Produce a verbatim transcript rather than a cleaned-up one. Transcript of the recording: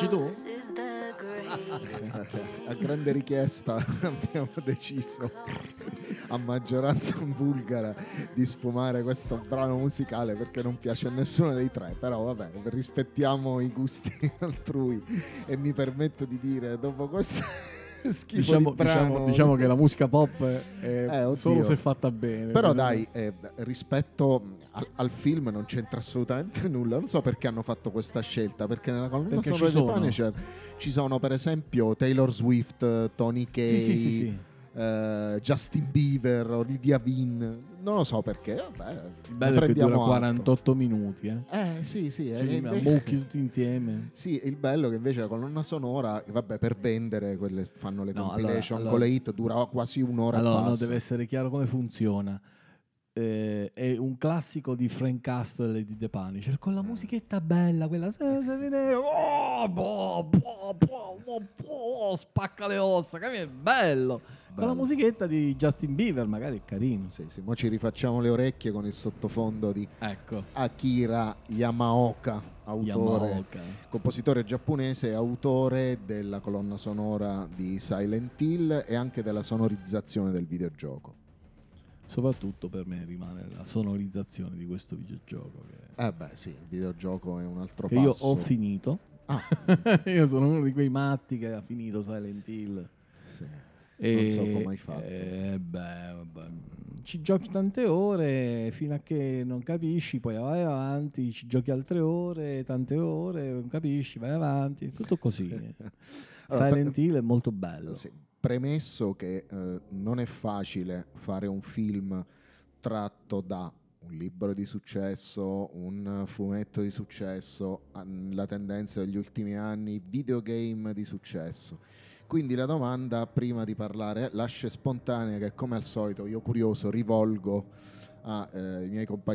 tu? A grande richiesta abbiamo deciso a maggioranza bulgara di sfumare questo brano musicale perché non piace a nessuno dei tre, però vabbè, rispettiamo i gusti altrui e mi permetto di dire, dopo questo schifo Diciamo, di brano, diciamo, diciamo che la musica pop è Eh, solo oddio. se fatta bene. Però Bisogna- dai, eh, rispetto al, al film non c'entra assolutamente nulla. Non so perché hanno fatto questa scelta, perché nella colonna Perché sonora ci di sono. Punisher ci sono per esempio Taylor Swift, Tony Kaye, Sì, sì, sì, sì. eh, Justin Bieber, Olivia Vin. Non lo so perché, vabbè, Il ne bello è che prendiamo dura atto. quarantotto minuti, eh. Eh sì, sì, Cioè, e li invece- ammocchi tutti insieme. sì, il bello è che invece la colonna sonora, vabbè, per vendere quelle fanno le No, compilation allora- con allora- le hit, dura quasi un'ora Allora, e no, passa. deve essere chiaro come funziona. Eh, è un classico di Frank Castle e di The Punisher con la musichetta bella, quella se- se vede- oh, boh, boh, boh, boh, boh, spacca le ossa, capi? È bello. Con la Bello. musichetta di Justin Bieber, magari è carino. Sì, sì, mo ci rifacciamo le orecchie con il sottofondo di Ecco, Akira Yamaoka, autore, Yamaoka. compositore giapponese e autore della colonna sonora di Silent Hill e anche della sonorizzazione del videogioco. Soprattutto per me rimane la sonorizzazione di questo videogioco che, Eh beh sì, il videogioco è un altro che io passo. ho finito. Ah, Io sono uno di quei matti che ha finito Silent Hill. sì. E, Non so come hai fatto. eh, beh, vabbè. Ci giochi tante ore fino a che non capisci, poi vai avanti, ci giochi altre ore, tante ore, non capisci, vai avanti, tutto così. Allora, Silent per- Hill è molto bello. Sì, premesso che eh, non è facile fare un film tratto da un libro di successo, un fumetto di successo, an- la tendenza degli ultimi anni, videogame di successo. Quindi la domanda, prima di parlare, lascia spontanea, che come al solito io curioso rivolgo ai miei compagni